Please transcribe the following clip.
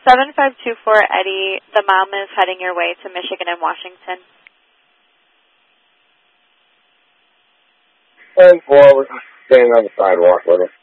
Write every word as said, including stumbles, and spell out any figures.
seven five two four Eddie, the mom is heading your way to Michigan and Washington. ten four, we're standing on the sidewalk with her.